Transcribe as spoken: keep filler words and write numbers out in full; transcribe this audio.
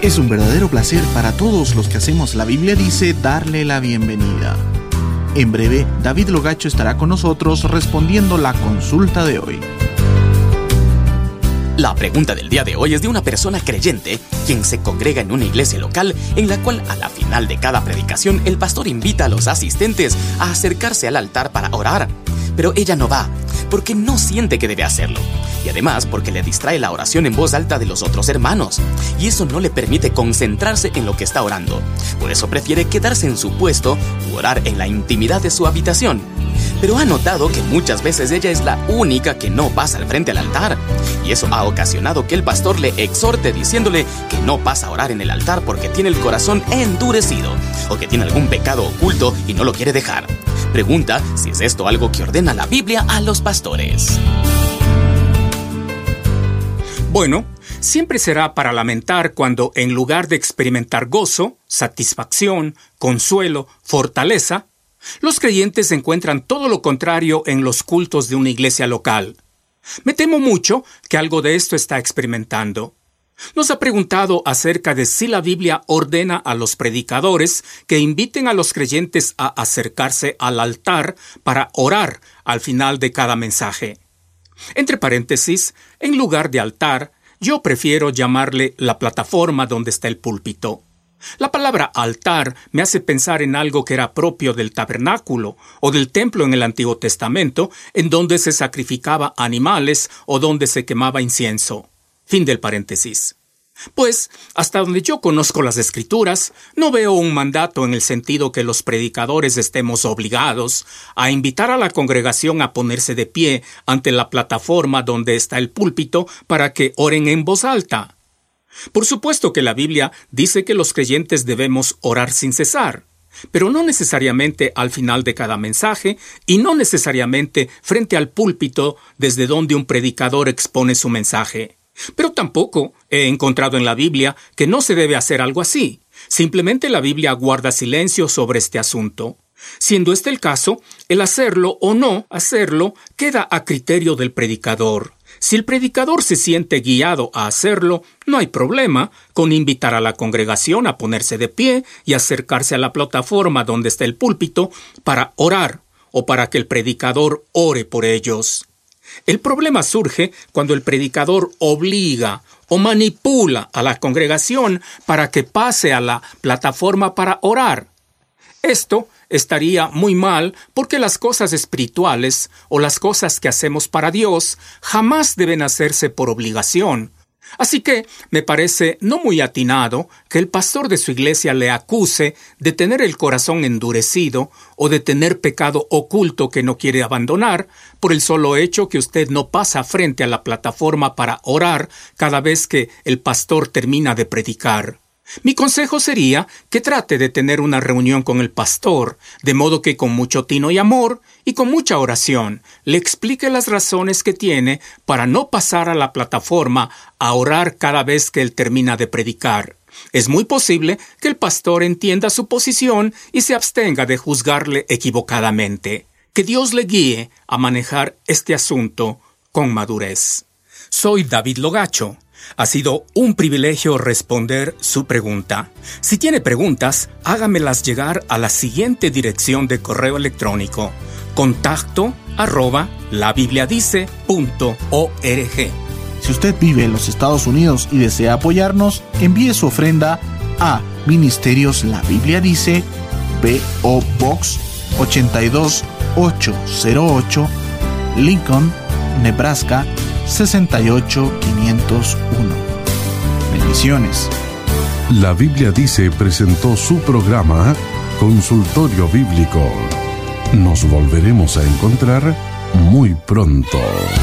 Es un verdadero placer para todos los que hacemos La Biblia Dice darle la bienvenida. En breve, David Logacho estará con nosotros respondiendo la consulta de hoy. La pregunta del día de hoy es de una persona creyente, quien se congrega en una iglesia local en la cual a la final de cada predicación el pastor invita a los asistentes a acercarse al altar para orar. Pero ella no va, porque no siente que debe hacerlo. Y además porque le distrae la oración en voz alta de los otros hermanos. Y eso no le permite concentrarse en lo que está orando. Por eso prefiere quedarse en su puesto u orar en la intimidad de su habitación. Pero ha notado que muchas veces ella es la única que no pasa al frente al altar. Y eso ha ocasionado que el pastor le exhorte diciéndole que no pasa a orar en el altar porque tiene el corazón endurecido o que tiene algún pecado oculto y no lo quiere dejar. Pregunta si es esto algo que ordena la Biblia a los pastores. Bueno, siempre será para lamentar cuando en lugar de experimentar gozo, satisfacción, consuelo, fortaleza, los creyentes encuentran todo lo contrario en los cultos de una iglesia local. Me temo mucho que algo de esto está experimentando. Nos ha preguntado acerca de si la Biblia ordena a los predicadores que inviten a los creyentes a acercarse al altar para orar al final de cada mensaje. Entre paréntesis, en lugar de altar, yo prefiero llamarle la plataforma donde está el púlpito. La palabra altar me hace pensar en algo que era propio del tabernáculo o del templo en el Antiguo Testamento, en donde se sacrificaba animales o donde se quemaba incienso. Fin del paréntesis. Pues, hasta donde yo conozco las Escrituras, no veo un mandato en el sentido que los predicadores estemos obligados a invitar a la congregación a ponerse de pie ante la plataforma donde está el púlpito para que oren en voz alta. Por supuesto que la Biblia dice que los creyentes debemos orar sin cesar, pero no necesariamente al final de cada mensaje y no necesariamente frente al púlpito desde donde un predicador expone su mensaje. Pero tampoco he encontrado en la Biblia que no se debe hacer algo así. Simplemente la Biblia guarda silencio sobre este asunto. Siendo este el caso, el hacerlo o no hacerlo queda a criterio del predicador. Si el predicador se siente guiado a hacerlo, no hay problema con invitar a la congregación a ponerse de pie y acercarse a la plataforma donde está el púlpito para orar o para que el predicador ore por ellos. El problema surge cuando el predicador obliga o manipula a la congregación para que pase a la plataforma para orar. Esto estaría muy mal porque las cosas espirituales o las cosas que hacemos para Dios jamás deben hacerse por obligación. Así que me parece no muy atinado que el pastor de su iglesia le acuse de tener el corazón endurecido o de tener pecado oculto que no quiere abandonar por el solo hecho que usted no pasa frente a la plataforma para orar cada vez que el pastor termina de predicar. Mi consejo sería que trate de tener una reunión con el pastor, de modo que con mucho tino y amor y con mucha oración le explique las razones que tiene para no pasar a la plataforma a orar cada vez que él termina de predicar. Es muy posible que el pastor entienda su posición y se abstenga de juzgarle equivocadamente. Que Dios le guíe a manejar este asunto con madurez. Soy David Logacho. Ha sido un privilegio responder su pregunta. Si tiene preguntas, hágamelas llegar a la siguiente dirección de correo electrónico: contacto arroba labibliadice punto org. Si usted vive en los Estados Unidos y desea apoyarnos, envíe su ofrenda a Ministerios La Biblia Dice, P O Box ochenta y dos mil ochocientos ocho, Lincoln, Nebraska sesenta y ocho mil quinientos uno. Bendiciones. La Biblia Dice presentó su programa Consultorio Bíblico. Nos volveremos a encontrar muy pronto.